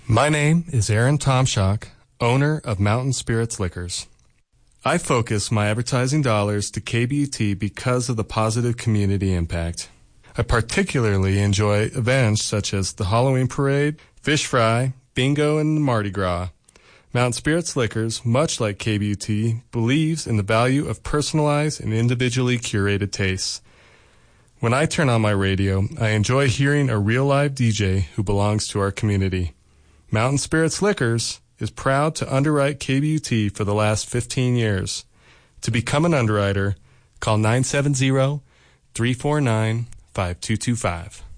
My name is Aaron Tomshock, owner of Mountain Spirits Liquors. I focus my advertising dollars to KBUT because of the positive community impact. I particularly enjoy events such as the Halloween Parade, Fish Fry, Bingo, and Mardi Gras. Mountain Spirits Liquors, much like KBUT, believes in the value of personalized and individually curated tastes. When I turn on my radio, I enjoy hearing a real live DJ who belongs to our community. Mountain Spirits Liquors is proud to underwrite KBUT for the last 15 years. To become an underwriter, call 970-349-5225.